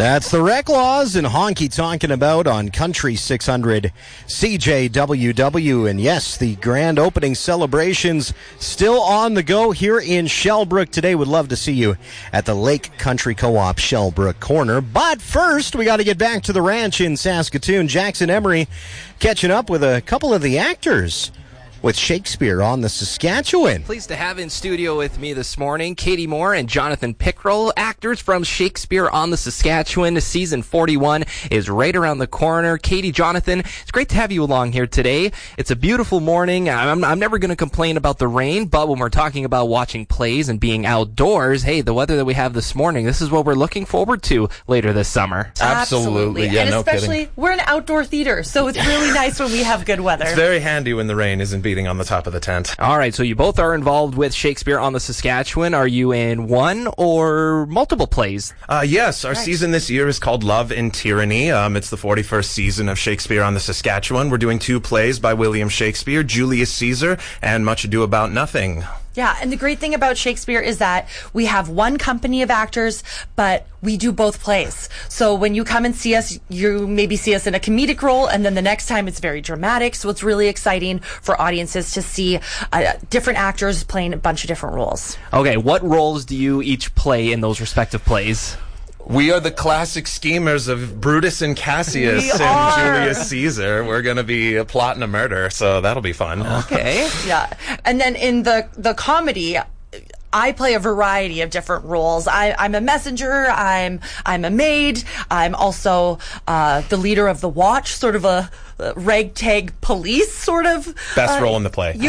That's the Wreck Laws and Honky Tonkin' About on Country 600 CJWW. And yes, the grand opening celebrations still on the go here in Shellbrook today. Would love to see you at the Lake Country Co-op Shellbrook Corner. But first, we got to get back to the ranch in Saskatoon. Jackson Emery catching up with a couple of the actors with Shakespeare on the Saskatchewan. Pleased to have in studio with me this morning Katie Moore and Jonathan Pickrell, actors from Shakespeare on the Saskatchewan. Season 41 is right around the corner. Katie, Jonathan, it's great to have you along here today. It's a beautiful morning. I'm never going to complain about the rain, but when we're talking about watching plays and being outdoors, hey, the weather that we have this morning, this is what we're looking forward to later this summer. Absolutely. Yeah, and no especially, kidding. we're an outdoor theater, so it's really nice when we have good weather. It's very handy when the rain isn't beating on the top of the tent. All right, so you both are involved with Shakespeare on the Saskatchewan. Are you in one or multiple plays? Yes, our season this year is called Love and Tyranny. It's the 41st season of Shakespeare on the Saskatchewan. We're doing 2 plays by William Shakespeare, Julius Caesar, and Much Ado About Nothing. Yeah, and the great thing about Shakespeare is that we have one company of actors, but we do both plays. So when you come and see us, you maybe see us in a comedic role, and then the next time it's very dramatic. So it's really exciting for audiences to see different actors playing a bunch of different roles. Okay, what roles do you each play in those respective plays? We are the classic schemers of Brutus and Cassius and Julius Caesar. We're going to be plotting a murder, so that'll be fun. Okay. Yeah. And then in the comedy, I play a variety of different roles. I'm a messenger. I'm a maid. I'm also the leader of the watch, sort of a ragtag police, sort of. Best role in the play.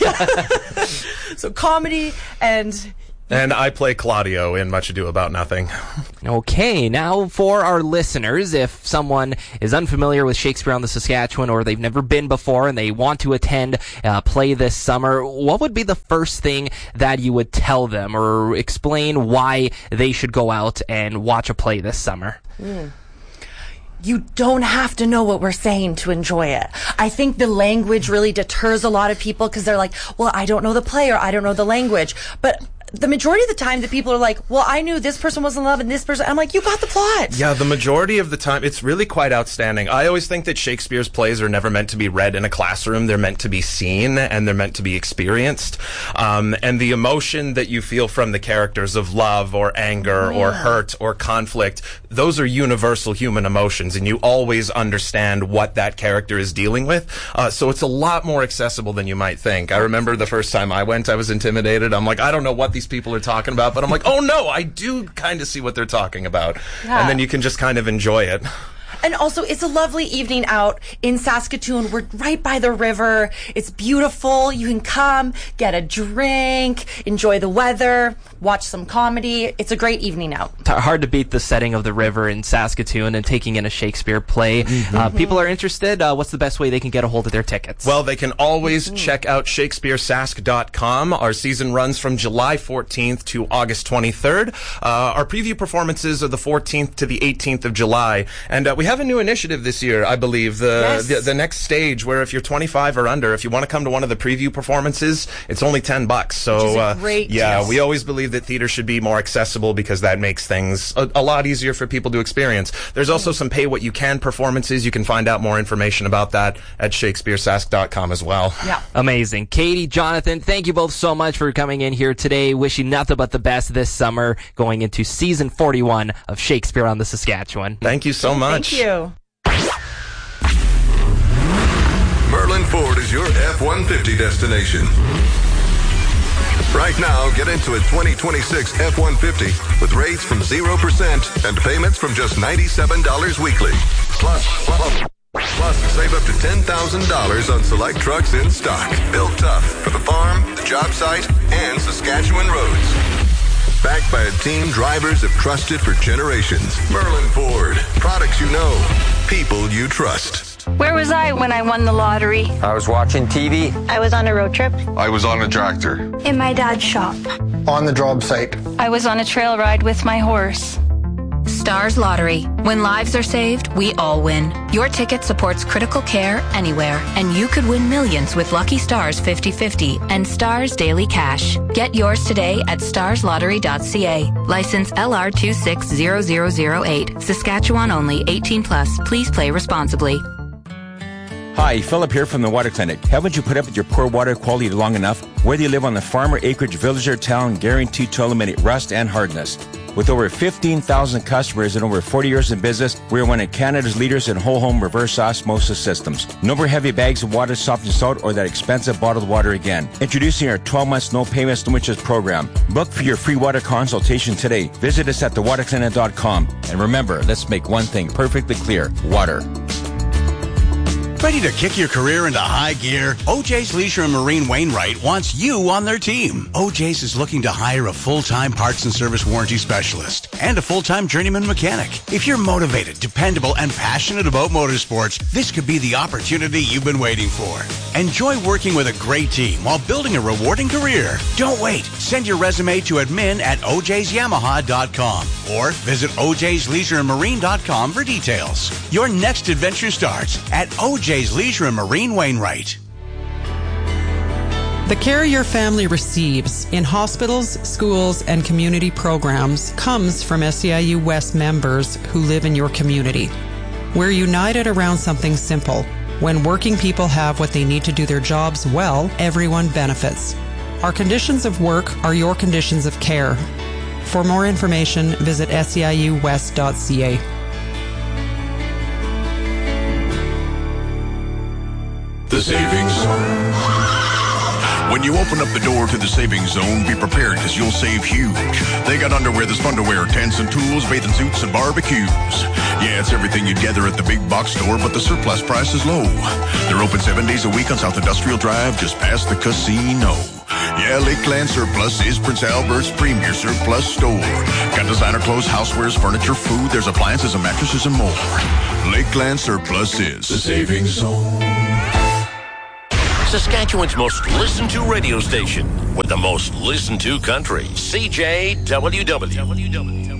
So comedy And I play Claudio in Much Ado About Nothing. Okay, now for our listeners, if someone is unfamiliar with Shakespeare on the Saskatchewan or they've never been before and they want to attend a play this summer, what would be the first thing that you would tell them or explain why they should go out and watch a play this summer? You don't have to know what we're saying to enjoy it. I think the language really deters a lot of people because they're like, well, I don't know the play or I don't know the language. But the majority of the time, the people are like, well, I knew this person was in love and this person. I'm like, you got the plot. Yeah, the majority of the time, it's really quite outstanding. I always think that Shakespeare's plays are never meant to be read in a classroom. They're meant to be seen and they're meant to be experienced. And the emotion that you feel from the characters of love or anger or hurt or conflict, those are universal human emotions, and you always understand what that character is dealing with. So it's a lot more accessible than you might think. I remember the first time I went, I was intimidated. I'm like, I don't know what these people are talking about, but I'm like, oh no, I do kind of see what they're talking about. Yeah. And then you can just kind of enjoy it. And also, it's a lovely evening out in Saskatoon. We're right by the river. It's beautiful. You can come, get a drink, enjoy the weather, watch some comedy. It's a great evening out. Hard to beat the setting of the river in Saskatoon and taking in a Shakespeare play. People are interested. What's the best way they can get a hold of their tickets? Well, they can always check out ShakespeareSask.com. Our season runs from July 14th to August 23rd. Our preview performances are the 14th to the 18th of July. And we have a new initiative this year, I believe. The next stage, where if you're 25 or under, if you want to come to one of the preview performances, it's only $10. So, which is a great deal. We always believe that theater should be more accessible because that makes things a lot easier for people to experience. There's also some pay what you can performances. You can find out more information about that at ShakespeareSask.com as well. Yeah. Amazing. Katie, Jonathan, thank you both so much for coming in here today. Wish you nothing but the best this summer going into season 41 of Shakespeare on the Saskatchewan. Thank you so much. Thank you. Merlin Ford is your F-150 destination. Right now, get into a 2026 F-150 with rates from 0% and payments from just $97 weekly. Plus, save up to $10,000 on select trucks in stock. Built tough for the farm, the job site, and Saskatchewan roads. Backed by a team drivers have trusted for generations. Merlin Ford. Products you know. People you trust. Where was I when I won the lottery? I was watching TV. I was on a road trip. I was on a tractor. In my dad's shop. On the job site. I was on a trail ride with my horse. Stars Lottery. When lives are saved, we all win. Your ticket supports critical care anywhere, and you could win millions with Lucky Stars 50/50 and Stars Daily Cash. Get yours today at starslottery.ca. License LR 260008. Saskatchewan only. 18 plus. Please play responsibly. Hi, Philip here from the Water Clinic. Haven't you put up with your poor water quality long enough? Whether you live on the farm or acreage, village or town, guaranteed to eliminate rust and hardness. With over 15,000 customers and over 40 years in business, we are one of Canada's leaders in whole home reverse osmosis systems. No more heavy bags of water, soft and salt, or that expensive bottled water again. Introducing our 12 months no payments, no interest program. Book for your free water consultation today. Visit us at thewaterclinic.com. And remember, let's make one thing perfectly clear: water. Ready to kick your career into high gear? OJ's Leisure and Marine Wainwright wants you on their team. OJ's is looking to hire a full-time parts and service warranty specialist and a full-time journeyman mechanic. If you're motivated, dependable, and passionate about motorsports, this could be the opportunity you've been waiting for. Enjoy working with a great team while building a rewarding career. Don't wait. Send your resume to admin@ojsyamaha.com or visit ojsleisureandmarine.com for details. Your next adventure starts at OJ's Leisure and Marine Wainwright. The care your family receives in hospitals, schools, and community programs comes from SEIU West members who live in your community. We're united around something simple. When working people have what they need to do their jobs well, everyone benefits. Our conditions of work are your conditions of care. For more information, visit seiuwest.ca. The Savings Zone. When you open up the door to the Savings Zone, be prepared because you'll save huge. They got underwear that's fun to wear, tents and tools, bathing suits and barbecues. Yeah, it's everything you'd gather at the big box store, but the surplus price is low. They're open 7 days a week on South Industrial Drive, just past the casino. Yeah, Lakeland Surplus is Prince Albert's premier surplus store. Got designer clothes, housewares, furniture, food, there's appliances and mattresses and more. Lakeland Surplus is the Savings Zone. Saskatchewan's most listened to radio station with the most listened to country, CJWW.